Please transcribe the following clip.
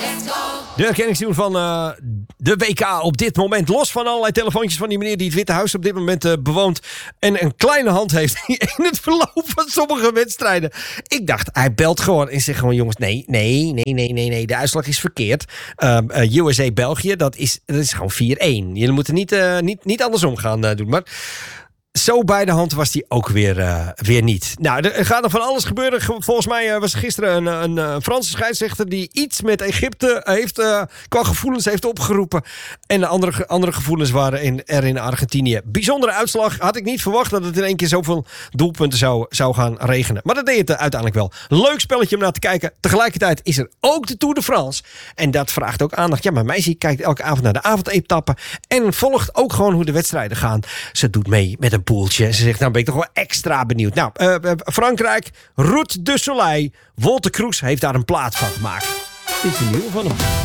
De herkenningstune van de WK op dit moment. Los van allerlei telefoontjes van die meneer die het Witte Huis op dit moment bewoont. En een kleine hand heeft in het verloop van sommige wedstrijden. Ik dacht, hij belt gewoon en zegt gewoon: jongens, nee. De uitslag is verkeerd. USA-België, dat is gewoon 4-1. Jullie moeten niet andersom gaan doen. Maar zo bij de hand was hij ook weer niet. Nou, er gaat nog van alles gebeuren. Volgens mij was er gisteren een Franse scheidsrechter die iets met Egypte heeft, qua gevoelens heeft opgeroepen. En de andere gevoelens waren er in Argentinië. Bijzondere uitslag. Had ik niet verwacht dat het in één keer zoveel doelpunten zou gaan regenen. Maar dat deed het uiteindelijk wel. Leuk spelletje om naar te kijken. Tegelijkertijd is er ook de Tour de France. En dat vraagt ook aandacht. Ja, mijn meisje kijkt elke avond naar de avondetappen. En volgt ook gewoon hoe de wedstrijden gaan. Ze doet mee met een poeltje. Ze zegt, nou ben ik toch wel extra benieuwd. Nou, Frankrijk, Route du Soleil. Wolter Kroes heeft daar een plaat van gemaakt. Dit is een nieuwe van hem.